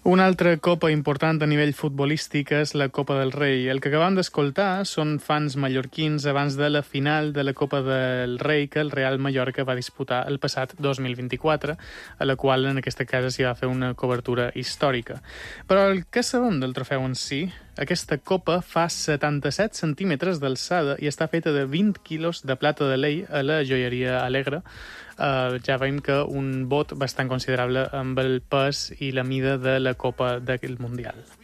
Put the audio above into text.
Una altra copa important a nivell futbolístic és la Copa del Rei. El que acabem d'escoltar són fans mallorquins abans de la final de la Copa del Rei que el Real Mallorca va disputar el passat 2024, a la qual en aquesta casa s'hi va fer una cobertura històrica. Però el que sabem del trofeu en si? Aquesta copa fa 77 centímetres d'alçada i està feta de 20 quilos de plata de lei a la joieria Alegre. Ja veiem que un bot bastant considerable amb el pes i la mida de la copa d'aquell Mundial.